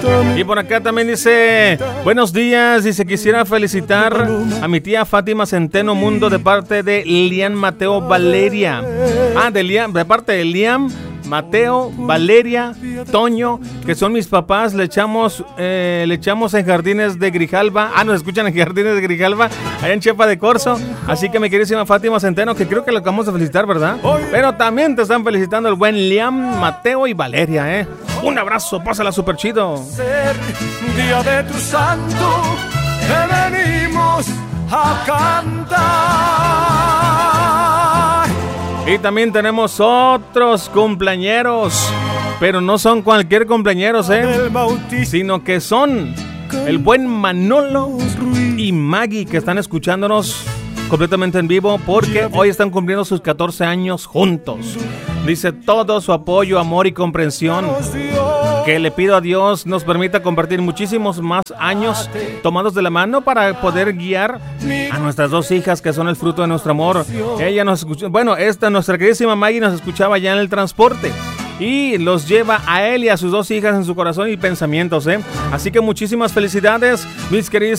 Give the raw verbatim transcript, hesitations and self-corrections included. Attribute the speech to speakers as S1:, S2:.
S1: Y por acá también dice, buenos días, dice, quisiera felicitar a mi tía Fátima Centeno Mundo de parte de Liam Mateo Valeria. Ah, de Liam, de parte de Liam Mateo, Valeria, Toño, que son mis papás. Le echamos eh, le echamos en Jardines de Grijalva. Ah, nos escuchan en Jardines de Grijalva, allá en Chepa de Corzo. Así que mi queridísima Fátima Centeno, que creo que lo acabamos de felicitar, ¿verdad? Pero también te están felicitando el buen Liam, Mateo y Valeria, ¿eh? Un abrazo, pásala súper chido.
S2: Día de tu santo, que venimos a cantar.
S1: Y también tenemos otros cumpleañeros, pero no son cualquier cumpleañeros, ¿eh? Sino que son el buen Manolo y Maggie, que están escuchándonos completamente en vivo porque hoy están cumpliendo sus catorce años juntos. Dice todo su apoyo, amor y comprensión, que le pido a Dios nos permita compartir muchísimos más años tomados de la mano para poder guiar a nuestras dos hijas que son el fruto de nuestro amor. Ella nos escuchó, bueno, esta nuestra queridísima Maggie nos escuchaba ya en el transporte y los lleva a él y a sus dos hijas en su corazón y pensamientos, ¿eh? Así que muchísimas felicidades, mis queridos